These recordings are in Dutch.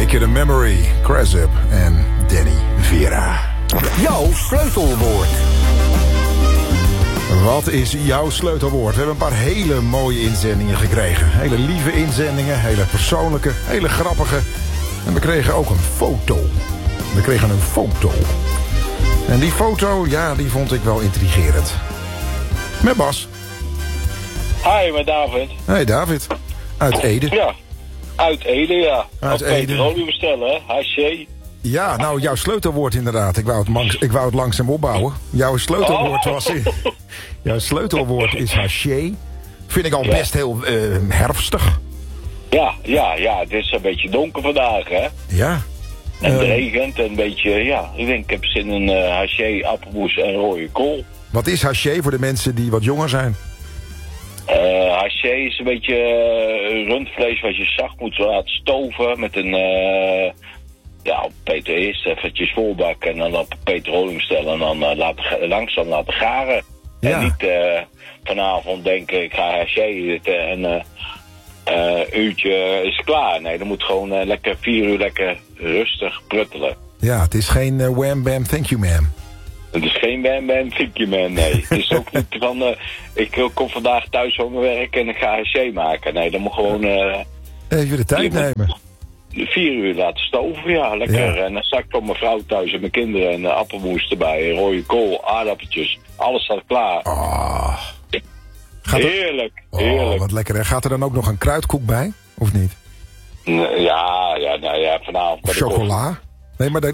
Make It a Memory, Cresip en Danny Vera. Jouw sleutelwoord. Wat is jouw sleutelwoord? We hebben een paar hele mooie inzendingen gekregen. Hele lieve inzendingen, hele persoonlijke, hele grappige. En we kregen ook een foto. En die foto, ja, die vond ik wel intrigerend. Met Bas. Hi, met David. Hey David. Uit Ede. Ja, uit Ede, ja. Uit Ede. Petroleum bestellen, hè? Haché. Ja, nou, jouw sleutelwoord inderdaad. Ik wou het langzaam opbouwen. Jouw sleutelwoord jouw sleutelwoord is haché. Vind ik al best heel herfstig. Ja, het is een beetje donker vandaag, hè? Ja. En het regent en een beetje, ja. Ik heb zin in haché, appelmoes en rode kool. Wat is haché voor de mensen die wat jonger zijn? Haché is een beetje rundvlees wat je zacht moet laten stoven met een... op peter eerst eventjes volbakken en dan op petroleum stellen en dan langzaam laten garen. Ja. En niet vanavond denken ik ga haché eten en uurtje is klaar. Nee, dan moet gewoon lekker 4 uur lekker rustig pruttelen. Ja, het is geen wham bam thank you ma'am. Het is geen wham bam thank you man, nee. Het is ook niet van ik kom vandaag thuis van mijn werk en ik ga haché maken. Nee, dan moet gewoon... even de tijd nemen. 4 uur laten stoven, ja, lekker. Ja. En dan zak ik op mijn vrouw thuis en mijn kinderen en appelmoes erbij, rode kool, aardappeltjes. Alles staat klaar. Oh. Heerlijk, heerlijk. Wat lekker. En gaat er dan ook nog een kruidkoek bij? Of niet? Ja, vanavond. Of chocola? Nee, maar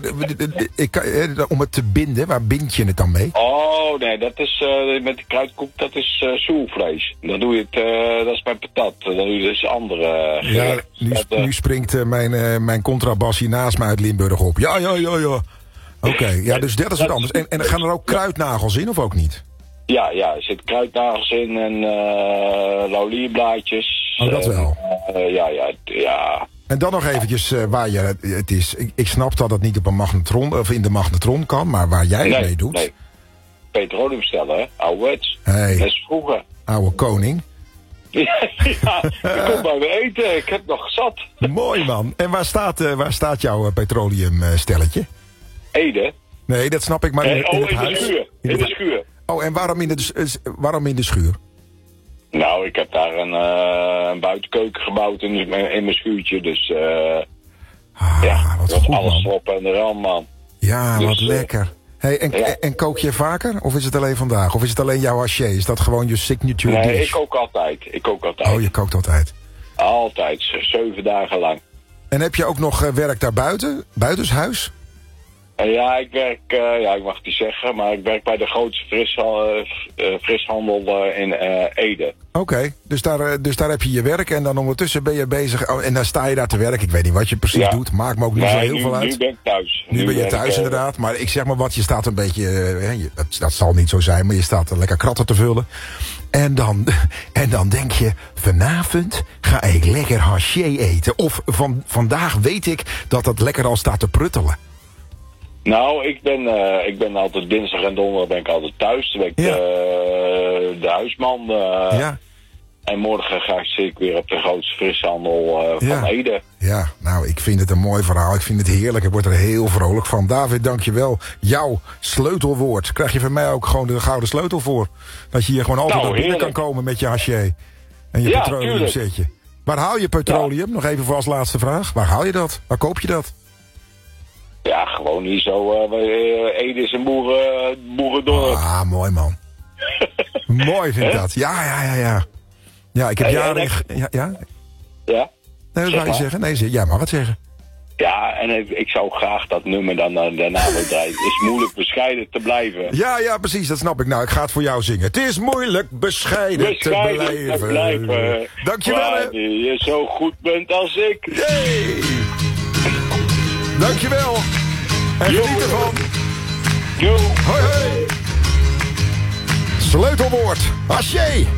om het te binden, waar bind je het dan mee? Oh, nee, dat is met de kruidkoek, dat is zoelvlees. Dan doe je het, dat is bij patat. Dan doe je dus andere Ja, nu springt mijn contrabas hier naast mij uit Limburg op. Ja. Oké, ja, dus dat is wat anders. En gaan er ook kruidnagels in of ook niet? Ja, er zitten kruidnagels in en laurierblaadjes. Oh, dat wel. Ja. En dan nog eventjes waar je het is. Ik snap dat het niet op een magnetron of in de magnetron kan, maar waar jij het mee doet. Nee. Petroleum stellen, hè? Ouderwets. Hey. Dat is vroeger. Oude koning. Ja, je komt bij me eten. Ik heb nog zat. Mooi man. En waar staat jouw petroleumstelletje? Ede. Nee, dat snap ik, maar in het huis. Schuur. In de schuur. Oh, en waarom in de schuur? Nou, ik heb daar een buitenkeuken gebouwd in mijn schuurtje, dus wat goed, alles man. erop en eraan, man. Ja, dus, wat lekker. Hey, en kook je vaker? Of is het alleen vandaag? Of is het alleen jouw haché? Is dat gewoon je signature dish? Nee, ik kook altijd. Oh, je kookt altijd? Altijd, 7 dagen lang. En heb je ook nog werk daarbuiten? Buitenshuis? Ja, ik werk, ik mag het niet zeggen, maar ik werk bij de grootste frishandel in Ede. Oké, dus daar heb je je werk en dan ondertussen ben je bezig. Oh, en dan sta je daar te werk. Ik weet niet wat je precies doet. Maakt me ook niet zo heel veel uit. Nu ben ik thuis. Nu ben je thuis inderdaad. Maar ik zeg maar wat, je staat een beetje... dat zal niet zo zijn, maar je staat lekker kratten te vullen. En dan denk je, vanavond ga ik lekker haché eten. Of vandaag weet ik dat het lekker al staat te pruttelen. Nou, ik ben altijd dinsdag en donderdag ben ik altijd thuis. Dan ben ik de huisman. Ja. En morgen zit ik weer op de grootste frishandel van Ede. Ja, nou, ik vind het een mooi verhaal. Ik vind het heerlijk. Ik word er heel vrolijk van. David, dankjewel. Jouw sleutelwoord. Krijg je van mij ook gewoon de gouden sleutel voor? Dat je hier gewoon altijd naar binnen kan komen met je haché. En je petroleumsetje. Waar haal je petroleum? Nog even voor als laatste vraag. Waar haal je dat? Waar koop je dat? Ja, gewoon hier zo. Ede is een boerendorp. Ah, mooi man. Mooi vind ik dat. Ja. Ja, ik heb jaren... Ja? Ja? Nee, wat wou je zeggen? Nee, jij mag het zeggen. Ja, en ik zou graag dat nummer dan daarna wil draaien. Het is moeilijk bescheiden te blijven. Ja, precies, dat snap ik. Nou, ik ga het voor jou zingen. Het is moeilijk bescheiden te blijven. Dankjewel, hè. Je zo goed bent als ik. Yay! Dankjewel. En geniet ervan. Yo. Hoi. Sleutelwoord. Haché.